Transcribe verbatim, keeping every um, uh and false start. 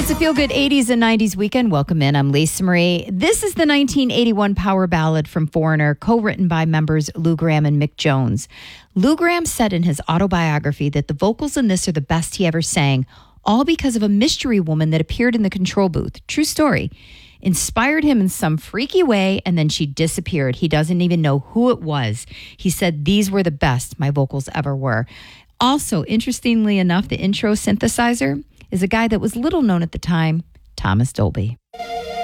It's a feel-good eighties and nineties weekend. Welcome in. I'm Lisa Marie. This is the nineteen eighty-one power ballad from Foreigner, co-written by members Lou Gramm and Mick Jones. Lou Gramm said in his autobiography that the vocals in this are the best he ever sang, all because of a mystery woman that appeared in the control booth. True story. Inspired him in some freaky way, and then she disappeared. He doesn't even know who it was. He said, these were the best my vocals ever were. Also, interestingly enough, the intro synthesizer is a guy that was little known at the time, Thomas Dolby.